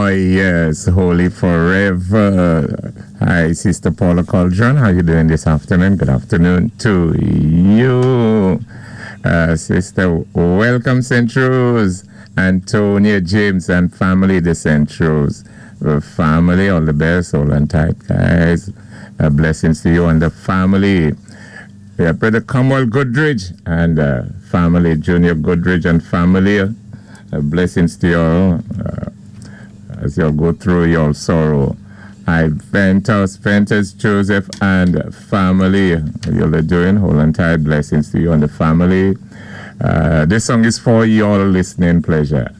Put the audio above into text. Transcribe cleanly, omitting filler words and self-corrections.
Oh, yes, holy forever. Hi, Sister Paula Cauldron. How you doing this afternoon? Good afternoon to you. Sister, welcome, Centros. Antonia, James, and family, the Centros. Family, all the best, all and tight, guys. Blessings to you and the family. Yeah, Brother Cromwell Goodridge and family, Junior Goodridge and family. Blessings to you all as you go through your sorrow. I Ventus, Joseph, and family. You're doing whole and tight. Blessings to you and the family. This song is for your listening pleasure.